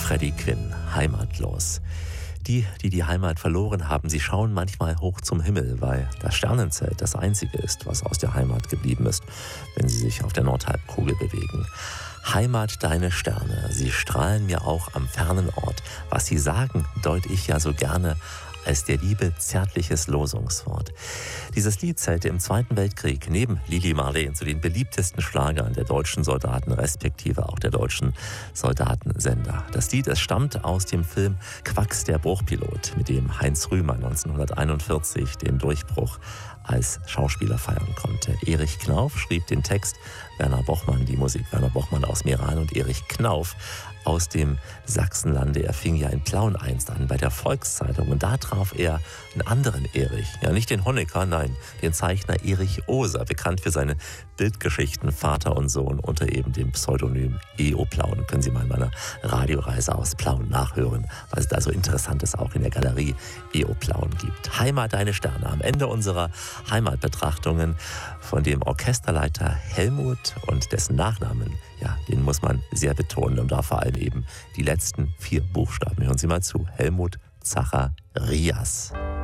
Freddie Quinn, heimatlos. Die die Heimat verloren haben, sie schauen manchmal hoch zum Himmel, weil das Sternenzelt das einzige ist, was aus der Heimat geblieben ist, wenn sie sich auf der Nordhalbkugel bewegen. Heimat, deine Sterne, sie strahlen mir auch am fernen Ort. Was sie sagen, deute ich ja so gerne als der Liebe zärtliches Losungswort. Dieses Lied zählte im Zweiten Weltkrieg neben Lili Marleen zu den beliebtesten Schlagern der deutschen Soldaten, respektive auch der deutschen Soldatensender. Das Lied, es stammt aus dem Film Quacks, der Bruchpilot, mit dem Heinz Rühmann 1941 den Durchbruch als Schauspieler feiern konnte. Erich Knauf schrieb den Text, Werner Bochmann die Musik, Werner Bochmann aus Meran und Erich Knauf aus dem Sachsenlande. Er fing ja in Plauen einst an bei der Volkszeitung und da traf er einen anderen Erich. Ja, nicht den Honecker, nein, den Zeichner Erich Oser, bekannt für seine Bildgeschichten Vater und Sohn unter eben dem Pseudonym E.O. Plauen. Können Sie mal in meiner Radioreise aus Plauen nachhören, was es da so Interessantes auch in der Galerie E.O. Plauen gibt. Heimat, deine Sterne. Am Ende unserer Heimatbetrachtungen von dem Orchesterleiter Helmut und dessen Nachnamen, ja, den muss man sehr betonen und da vor allem eben die letzten 4 Buchstaben. Hören Sie mal zu. Helmut Zacharias.